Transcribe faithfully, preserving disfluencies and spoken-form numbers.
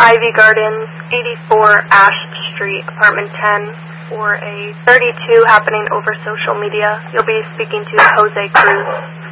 Ivy Gardens, eighty-four Ash Street, apartment ten, for a thirty-two happening over social media. You'll be speaking to Jose Cruz.